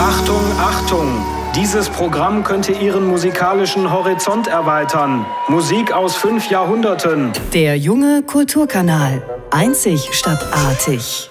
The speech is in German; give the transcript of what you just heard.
Achtung, Achtung! Dieses Programm könnte Ihren musikalischen Horizont erweitern. Musik aus 5 Jahrhunderten. Der junge Kulturkanal. Einzig statt artig.